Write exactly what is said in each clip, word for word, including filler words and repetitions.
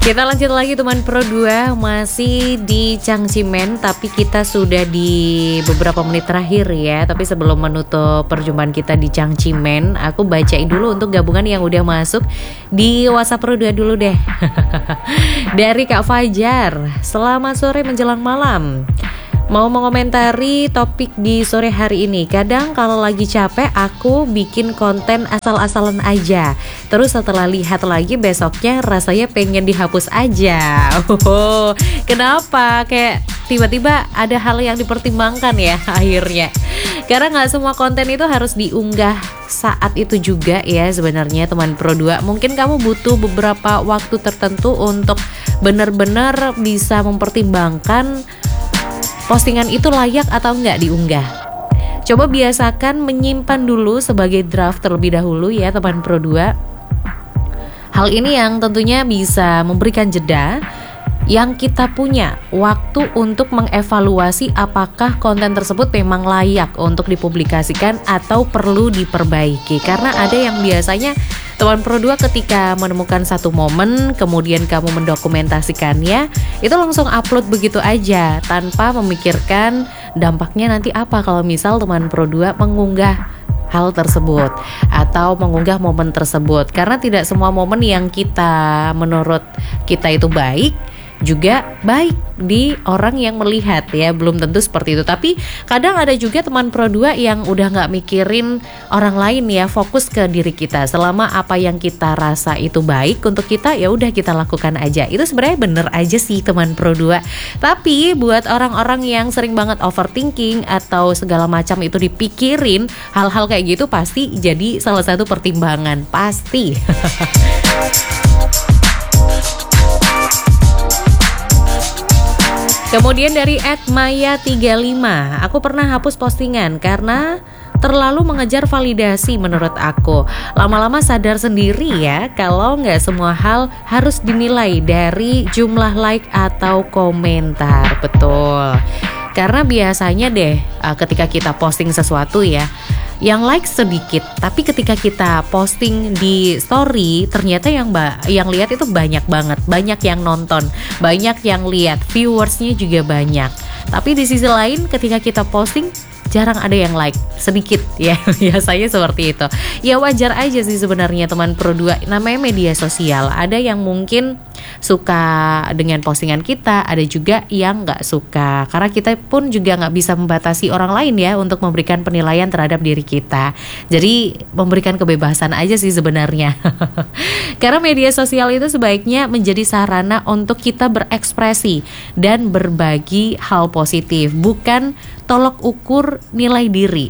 Kita lanjut lagi teman Pro dua, masih di Changchimen, tapi kita sudah di beberapa menit terakhir ya. Tapi sebelum menutup perjumpaan kita di Changchimen, aku bacain dulu untuk gabungan yang udah masuk di WhatsApp Pro dua dulu deh. Dari Kak Fajar, selamat sore menjelang malam. Mau mengomentari topik di sore hari ini. Kadang kalau lagi capek aku bikin konten asal-asalan aja. Terus setelah lihat lagi besoknya rasanya pengen dihapus aja. Oh, kenapa? Kayak tiba-tiba ada hal yang dipertimbangkan ya akhirnya. Karena gak semua konten itu harus diunggah saat itu juga ya sebenarnya teman Pro dua. Mungkin kamu butuh beberapa waktu tertentu untuk benar-benar bisa mempertimbangkan postingan itu layak atau enggak diunggah. Coba biasakan menyimpan dulu sebagai draft terlebih dahulu ya teman Pro dua. Hal ini yang tentunya bisa memberikan jeda yang kita punya waktu untuk mengevaluasi apakah konten tersebut memang layak untuk dipublikasikan atau perlu diperbaiki. Karena ada yang biasanya teman Pro dua ketika menemukan satu momen kemudian kamu mendokumentasikannya, itu langsung upload begitu aja tanpa memikirkan dampaknya nanti apa kalau misal teman Pro dua mengunggah hal tersebut atau mengunggah momen tersebut. Karena tidak semua momen yang kita menurut kita itu baik juga baik di orang yang melihat ya, belum tentu seperti itu. Tapi kadang ada juga teman Pro dua yang udah gak mikirin orang lain ya, fokus ke diri kita. Selama apa yang kita rasa itu baik untuk kita, ya udah kita lakukan aja. Itu sebenarnya bener aja sih teman Pro dua. Tapi buat orang-orang yang sering banget overthinking atau segala macam itu dipikirin, hal-hal kayak gitu pasti jadi salah satu pertimbangan, pasti. Kemudian dari et maya tiga lima, aku pernah hapus postingan karena terlalu mengejar validasi menurut aku. Lama-lama sadar sendiri ya kalau nggak semua hal harus dinilai dari jumlah like atau komentar. Betul. Karena biasanya deh ketika kita posting sesuatu ya, yang like sedikit, tapi ketika kita posting di story ternyata yang ba- yang lihat itu banyak banget, banyak yang nonton, banyak yang lihat, viewersnya juga banyak. Tapi di sisi lain ketika kita posting jarang ada yang like, sedikit ya, biasanya seperti itu. Ya wajar aja sih sebenarnya teman Pro dua, namanya media sosial. Ada yang mungkin suka dengan postingan kita, ada juga yang nggak suka. Karena kita pun juga nggak bisa membatasi orang lain ya untuk memberikan penilaian terhadap diri kita. Jadi memberikan kebebasan aja sih sebenarnya. Karena media sosial itu sebaiknya menjadi sarana untuk kita berekspresi dan berbagi hal positif, bukan tolok ukur nilai diri.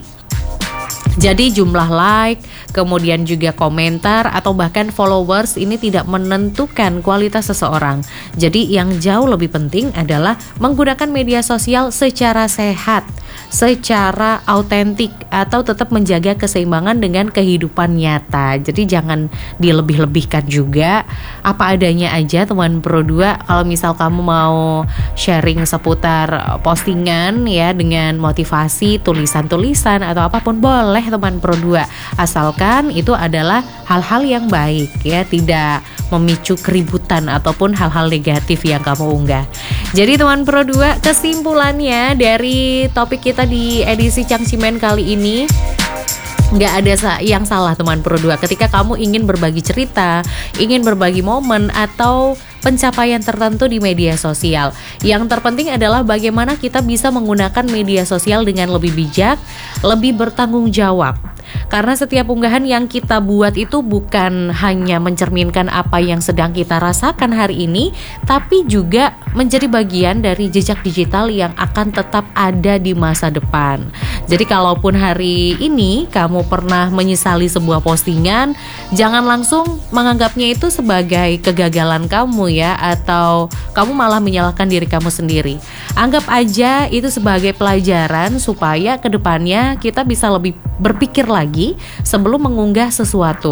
Jadi jumlah like, kemudian juga komentar atau bahkan followers ini tidak menentukan kualitas seseorang. Jadi yang jauh lebih penting adalah menggunakan media sosial secara sehat, secara autentik, atau tetap menjaga keseimbangan dengan kehidupan nyata. Jadi jangan dilebih-lebihkan juga, apa adanya aja teman Pro dua. Kalau misal kamu mau sharing seputar postingan ya dengan motivasi, tulisan-tulisan atau apapun boleh teman Pro dua, asalkan itu adalah hal-hal yang baik ya, tidak memicu keributan ataupun hal-hal negatif yang kamu unggah. Jadi teman Pro dua, kesimpulannya dari topik kita di edisi Changchimen kali ini, nggak ada yang salah teman Pro dua ketika kamu ingin berbagi cerita, ingin berbagi momen atau pencapaian tertentu di media sosial. Yang terpenting adalah bagaimana kita bisa menggunakan media sosial dengan lebih bijak, lebih bertanggung jawab. Karena setiap unggahan yang kita buat itu bukan hanya mencerminkan apa yang sedang kita rasakan hari ini, tapi juga menjadi bagian dari jejak digital yang akan tetap ada di masa depan. Jadi kalaupun hari ini kamu pernah menyesali sebuah postingan, jangan langsung menganggapnya itu sebagai kegagalan kamu ya, atau kamu malah menyalahkan diri kamu sendiri. Anggap aja itu sebagai pelajaran supaya kedepannya kita bisa lebih berpikir lagi sebelum mengunggah sesuatu.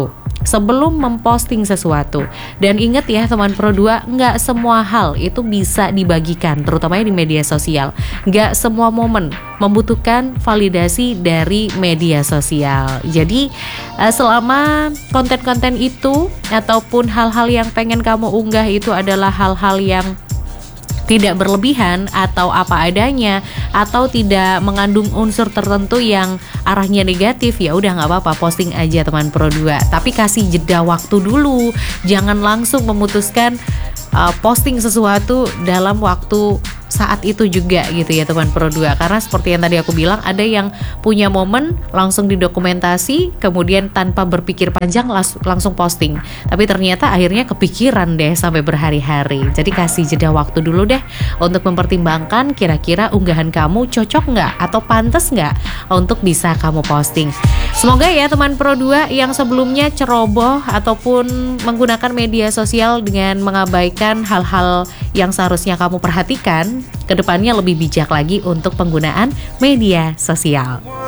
sebelum memposting sesuatu. Dan ingat ya teman Pro dua, nggak semua hal itu bisa dibagikan, terutamanya di media sosial. Nggak semua momen membutuhkan validasi dari media sosial. Jadi selama konten-konten itu ataupun hal-hal yang pengen kamu unggah itu adalah hal-hal yang tidak berlebihan atau apa adanya, atau tidak mengandung unsur tertentu yang arahnya negatif, ya udah nggak apa-apa, posting aja teman Pro dua. Tapi kasih jeda waktu dulu, jangan langsung memutuskan uh, posting sesuatu dalam waktu saat itu juga gitu ya teman Pro dua. Karena seperti yang tadi aku bilang, ada yang punya momen langsung didokumentasi, kemudian tanpa berpikir panjang las- langsung posting, tapi ternyata akhirnya kepikiran deh sampai berhari-hari. Jadi kasih jeda waktu dulu deh untuk mempertimbangkan kira-kira unggahan kamu cocok nggak atau pantas nggak untuk bisa kamu posting. Semoga ya teman Pro dua yang sebelumnya ceroboh ataupun menggunakan media sosial dengan mengabaikan hal-hal yang seharusnya kamu perhatikan, kedepannya lebih bijak lagi untuk penggunaan media sosial.